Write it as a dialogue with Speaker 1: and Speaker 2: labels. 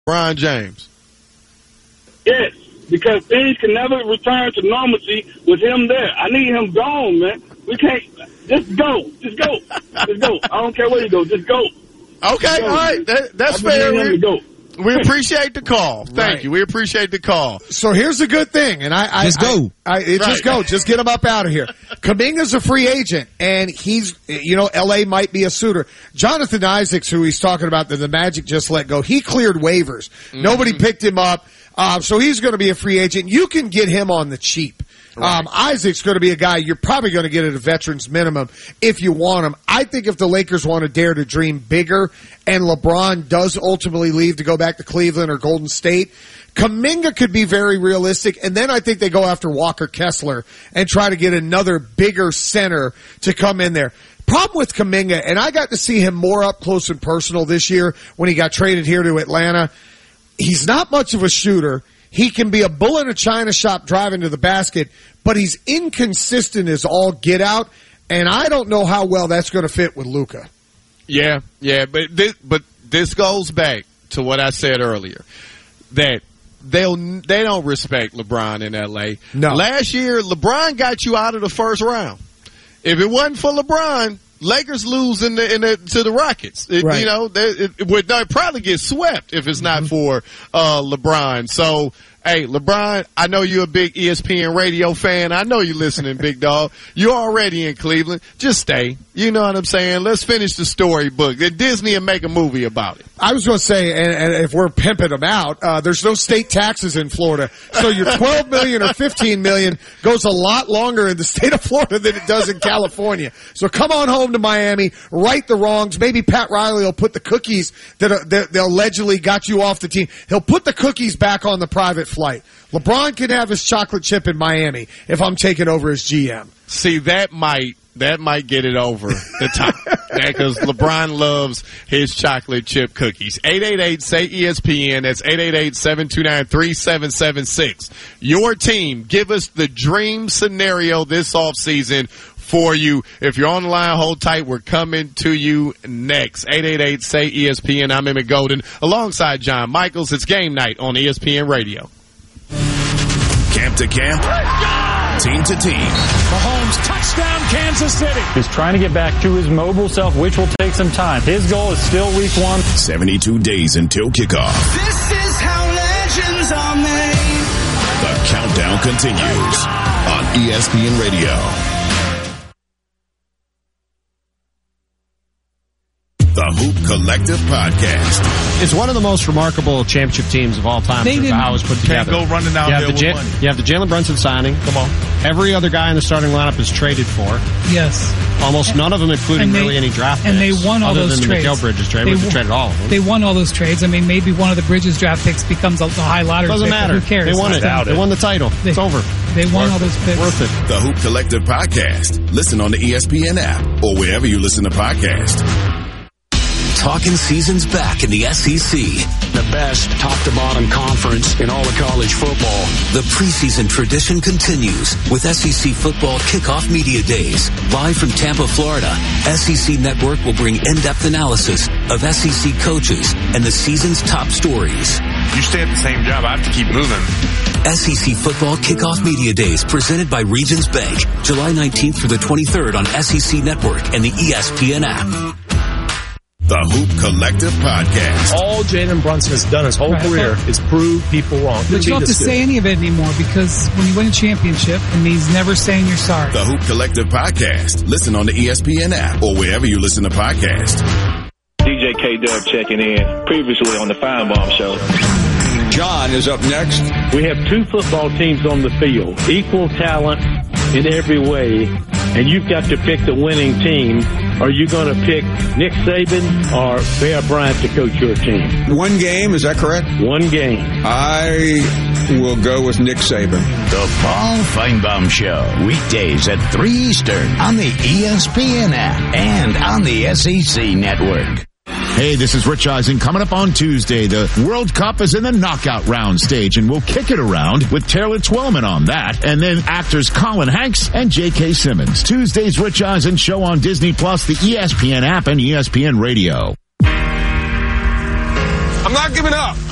Speaker 1: LeBron James.
Speaker 2: Yes, because things can never return to normalcy with him there. I need him gone, man. We can't. Just go. Just go. Just go. I don't care where you go. Just go.
Speaker 1: Okay, all right. That's fair. We appreciate the call. Thank you. We appreciate the call.
Speaker 3: So here's the good thing, and
Speaker 4: just go.
Speaker 3: Just go. Just get him up out of here. Kuminga's a free agent, and he's, LA might be a suitor. Jonathan Isaacs, who he's talking about that the Magic just let go, he cleared waivers. Mm-hmm. Nobody picked him up. So he's going to be a free agent. You can get him on the cheap. Right. Isaac's going to be a guy you're probably going to get at a veteran's minimum if you want him. I think if the Lakers want to dare to dream bigger and LeBron does ultimately leave to go back to Cleveland or Golden State, Kuminga could be very realistic. And then I think they go after Walker Kessler and try to get another bigger center to come in there. Problem with Kuminga, and I got to see him more up close and personal this year when he got traded here to Atlanta. He's not much of a shooter. He can be a bull in a china shop driving to the basket, but he's inconsistent as all get out, and I don't know how well that's going to fit with Luka.
Speaker 1: Yeah, but this goes back to what I said earlier, that they don't respect LeBron in L.A.
Speaker 3: No.
Speaker 1: Last year, LeBron got you out of the first round. If it wasn't for LeBron, Lakers lose to the Rockets.
Speaker 3: Right.
Speaker 1: It would probably get swept if it's not for LeBron. So, hey, LeBron, I know you're a big ESPN radio fan. I know you're listening, big dog. You're already in Cleveland. Just stay. You know what I'm saying? Let's finish the storybook. Disney will make a movie about it.
Speaker 3: I was going to say, and if we're pimping them out, there's no state taxes in Florida. So your $12 million or $15 million goes a lot longer in the state of Florida than it does in California. So come on home to Miami, right the wrongs. Maybe Pat Riley will put the cookies that allegedly got you off the team. He'll put the cookies back on the private flight. LeBron can have his chocolate chip in Miami if I'm taking over as GM.
Speaker 1: See, that might get it over the top. Because LeBron loves his chocolate chip cookies. 888-SAY-ESPN. That's 888-729-3776. Your team, give us the dream scenario this offseason for you. If you're on the line, hold tight. We're coming to you next. 888-SAY-ESPN. I'm Emmett Golden alongside John Michaels. It's game night on ESPN Radio.
Speaker 5: Camp to camp. Team to team.
Speaker 6: Mahomes, touchdown, Kansas City.
Speaker 7: He's trying to get back to his mobile self, which will take some time. His goal is still week 1.
Speaker 5: 72 days until kickoff.
Speaker 8: This is how legends are made.
Speaker 5: The countdown continues on ESPN Radio. The Hoop Collective Podcast.
Speaker 9: It's one of the most remarkable championship teams of all time. How it's put together.
Speaker 6: Can't go running out there with money.
Speaker 9: You have the Jalen Brunson signing.
Speaker 6: Come on.
Speaker 9: Every other guy in the starting lineup is traded for.
Speaker 10: Yes.
Speaker 9: Almost none of them, including really any draft picks.
Speaker 10: And they won all those trades.
Speaker 9: Other than the Mikal Bridges trade, which they traded all of them.
Speaker 10: They won all those trades. I mean, maybe one of the Bridges draft picks becomes a high lottery
Speaker 9: pick. Doesn't matter.
Speaker 10: Who cares?
Speaker 9: They won it. They won the title. It's over.
Speaker 10: They won all those picks.
Speaker 9: Worth it.
Speaker 5: The Hoop Collective Podcast. Listen on the ESPN app or wherever you listen to podcasts.
Speaker 11: Talking season's back in the SEC.
Speaker 12: The best top-to-bottom conference in all of college football.
Speaker 11: The preseason tradition continues with SEC Football Kickoff Media Days. Live from Tampa, Florida, SEC Network will bring in-depth analysis of SEC coaches and the season's top stories.
Speaker 13: You stay at the same job, I have to keep moving.
Speaker 11: SEC Football Kickoff Media Days presented by Regions Bank. July 19th through the 23rd on SEC Network and the ESPN app.
Speaker 5: The Hoop Collective Podcast.
Speaker 14: All Jalen Brunson has done his whole career is prove people wrong.
Speaker 10: But you don't have to say any of it anymore because when you win a championship, it means never saying you're sorry.
Speaker 5: The Hoop Collective Podcast. Listen on the ESPN app or wherever you listen to podcasts.
Speaker 15: DJ K-Dub checking in. Previously on the Feinbaum Show.
Speaker 16: John is up next.
Speaker 17: We have 2 football teams on the field. Equal talent in every way. And you've got to pick the winning team. Are you going to pick Nick Saban or Bear Bryant to coach your team?
Speaker 16: One game, is that correct?
Speaker 17: One game.
Speaker 16: I will go with Nick Saban.
Speaker 18: The Paul Feinbaum Show, weekdays at 3 Eastern on the ESPN app and on the SEC Network.
Speaker 19: Hey, this is Rich Eisen. Coming up on Tuesday, the World Cup is in the knockout round stage, and we'll kick it around with Taylor Twellman on that, and then actors Colin Hanks and J.K. Simmons. Tuesday's Rich Eisen Show on Disney+, the ESPN app, and ESPN Radio.
Speaker 20: I'm not giving up.